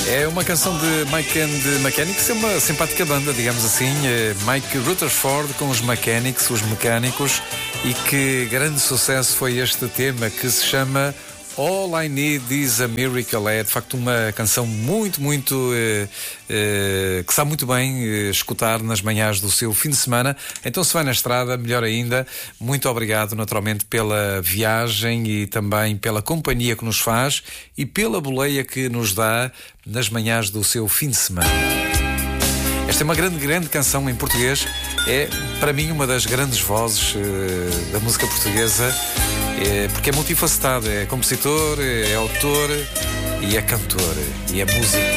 É uma canção de Mike and the Mechanics, é uma simpática banda, digamos assim. Mike Rutherford com os Mechanics, os mecânicos, e que grande sucesso foi este tema que se chama All I Need Is a Miracle. É de facto uma canção muito que sabe muito bem escutar nas manhãs do seu fim de semana. Então, se vai na estrada, melhor ainda. Muito obrigado naturalmente pela viagem e também pela companhia que nos faz e pela boleia que nos dá nas manhãs do seu fim de semana. Esta é uma grande canção em português. É, para mim, uma das grandes vozes da música portuguesa, porque é multifacetado. É compositor, é autor e é cantor e é músico.